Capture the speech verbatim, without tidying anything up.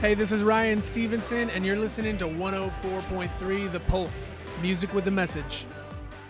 Hey, this is Ryan Stevenson, and you're listening to one oh four point three The Pulse, music with a message.